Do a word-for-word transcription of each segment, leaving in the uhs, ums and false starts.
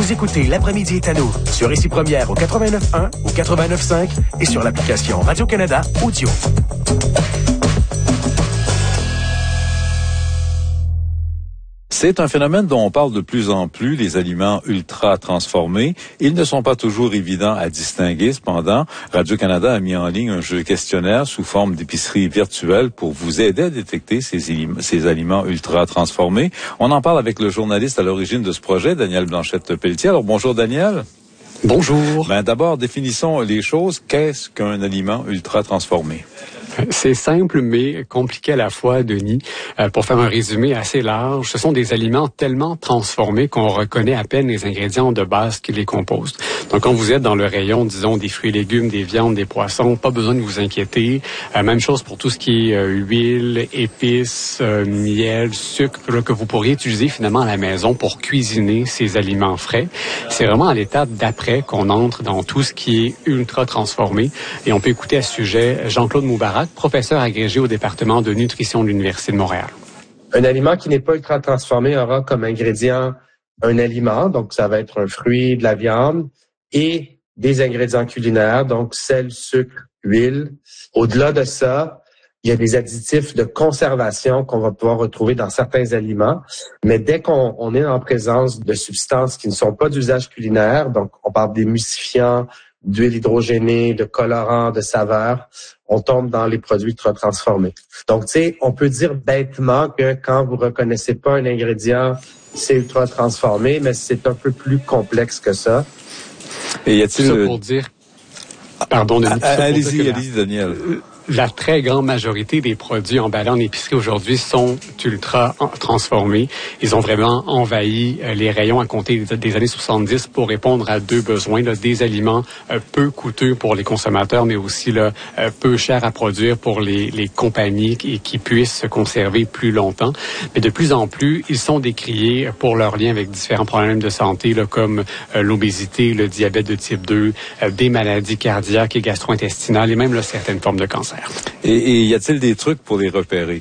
Vous écoutez L'après-midi est à nous sur Ici Première au quatre-vingt-neuf point un, au quatre-vingt-neuf point cinq et sur l'application Radio-Canada Audio. C'est un phénomène dont on parle de plus en plus, les aliments ultra transformés. Ils ne sont pas toujours évidents à distinguer. Cependant, Radio-Canada a mis en ligne un jeu questionnaire sous forme d'épicerie virtuelle pour vous aider à détecter ces, ces aliments ultra transformés. On en parle avec le journaliste à l'origine de ce projet, Daniel Blanchette-Pelletier. Alors bonjour Daniel. Bonjour. Ben, d'abord, définissons les choses. Qu'est-ce qu'un aliment ultra transformé? C'est simple, mais compliqué à la fois, Denis. Euh, pour faire un résumé assez large, ce sont des aliments tellement transformés qu'on reconnaît à peine les ingrédients de base qui les composent. Donc, quand vous êtes dans le rayon, disons, des fruits et légumes, des viandes, des poissons, pas besoin de vous inquiéter. Euh, même chose pour tout ce qui est euh, huile, épices, euh, miel, sucre, là, que vous pourriez utiliser finalement à la maison pour cuisiner ces aliments frais. C'est vraiment à l'étape d'après qu'on entre dans tout ce qui est ultra transformé. Et on peut écouter à ce sujet Jean-Claude Moubarak, professeur agrégé au département de nutrition de l'Université de Montréal. Un aliment qui n'est pas ultra transformé aura comme ingrédient un aliment, donc ça va être un fruit, de la viande, et des ingrédients culinaires, donc sel, sucre, huile. Au-delà de ça, il y a des additifs de conservation qu'on va pouvoir retrouver dans certains aliments, mais dès qu'on on est en présence de substances qui ne sont pas d'usage culinaire, donc on parle d'émulsifiants, d'huile hydrogénée, de colorants, de saveurs, on tombe dans les produits ultra transformés. Donc, tu sais, on peut dire bêtement que quand vous reconnaissez pas un ingrédient, c'est ultra transformé, mais c'est un peu plus complexe que ça. Et y a-t-il ça pour dire, pardon, Denis, allez-y, allez-y, Daniel. La très grande majorité des produits emballés en épicerie aujourd'hui sont ultra transformés. Ils ont vraiment envahi les rayons à compter des années soixante-dix pour répondre à deux besoins, là, des aliments euh, peu coûteux pour les consommateurs, mais aussi là, euh, peu chers à produire pour les, les compagnies qui, qui puissent se conserver plus longtemps. Mais de plus en plus, ils sont décriés pour leur lien avec différents problèmes de santé, là, comme euh, l'obésité, le diabète de type deux, euh, des maladies cardiaques et gastro-intestinales et même là, certaines formes de cancer. Et, et y a-t-il des trucs pour les repérer?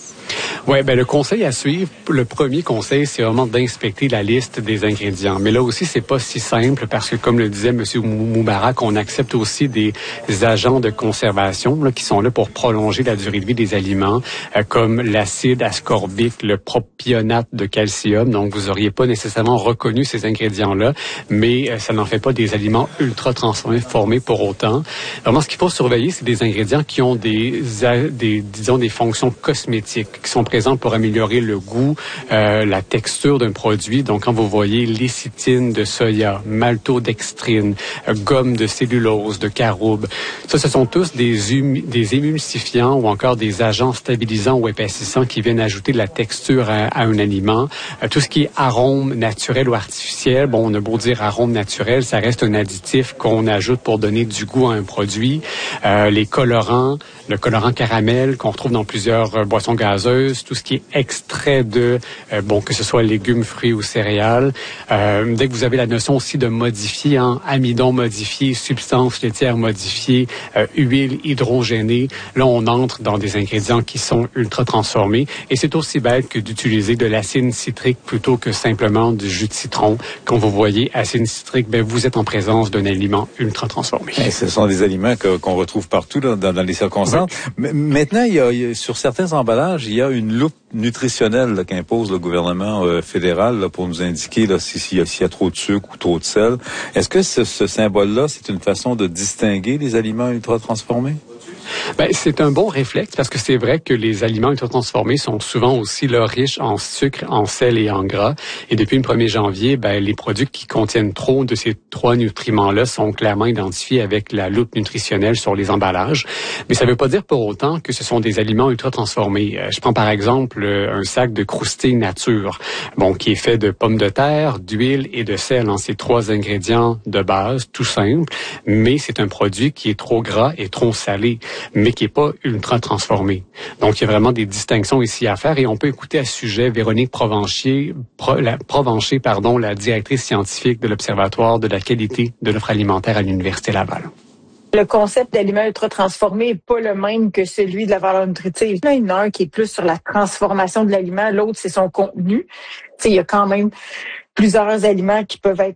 Oui, ben le conseil à suivre, le premier conseil, c'est vraiment d'inspecter la liste des ingrédients. Mais là aussi, c'est pas si simple parce que, comme le disait M. Moubarak, on accepte aussi des agents de conservation là, qui sont là pour prolonger la durée de vie des aliments, euh, comme l'acide ascorbique, le propionate de calcium. Donc, vous auriez pas nécessairement reconnu ces ingrédients-là, mais euh, ça n'en fait pas des aliments ultra transformés pour autant. Vraiment, ce qu'il faut surveiller, c'est des ingrédients qui ont des, des disons, des fonctions cosmétiques, qui sont présents pour améliorer le goût, euh, la texture d'un produit. Donc, quand vous voyez lécithine de soya, maltodextrine, euh, gomme de cellulose, de caroube, ça, ce sont tous des, hum- des émulsifiants ou encore des agents stabilisants ou épaississants qui viennent ajouter de la texture à, à un aliment. Euh, tout ce qui est arôme naturel ou artificiel, bon, on a beau dire arôme naturel, ça reste un additif qu'on ajoute pour donner du goût à un produit. Euh, les colorants, le colorant caramel qu'on retrouve dans plusieurs euh, boissons gazeuses, tout ce qui est extrait de, euh, bon, que ce soit légumes, fruits ou céréales. Euh, dès que vous avez la notion aussi de modifier, hein, amidon modifié, substance laitière modifiée, euh, huile hydrogénée, là, on entre dans des ingrédients qui sont ultra transformés. Et c'est aussi bête que d'utiliser de l'acide citrique plutôt que simplement du jus de citron. Quand vous voyez acide citrique, ben, vous êtes en présence d'un aliment ultra transformé. Et ce sont des aliments que, qu'on retrouve partout là, dans, dans les circonstances. Oui. Maintenant, il y, a, il y a, sur certains emballages, il y a une loupe nutritionnelle là, qu'impose le gouvernement euh, fédéral là, pour nous indiquer là, si, s'il, y a, s'il y a trop de sucre ou trop de sel. Est-ce que ce, ce symbole-là, c'est une façon de distinguer les aliments ultra transformés? Ben, c'est un bon réflexe parce que c'est vrai que les aliments ultra-transformés sont souvent aussi là, riches en sucre, en sel et en gras. Et depuis le premier janvier, ben, les produits qui contiennent trop de ces trois nutriments-là sont clairement identifiés avec la loupe nutritionnelle sur les emballages. Mais ça ne veut pas dire pour autant que ce sont des aliments ultra-transformés. Euh, je prends par exemple un sac de croustilles nature, bon, qui est fait de pommes de terre, d'huile et de sel. Hein, ces trois ingrédients de base, tout simple. Mais c'est un produit qui est trop gras et trop salé, mais qui n'est pas ultra transformé. Donc, il y a vraiment des distinctions ici à faire et on peut écouter à ce sujet Véronique Provencher, Pro, la, Provencher, pardon, la directrice scientifique de l'Observatoire de la qualité de l'offre alimentaire à l'Université Laval. Le concept d'aliment ultra transformé n'est pas le même que celui de la valeur nutritive. Il y en a un qui est plus sur la transformation de l'aliment, l'autre c'est son contenu. Tu sais, il y a quand même plusieurs aliments qui peuvent être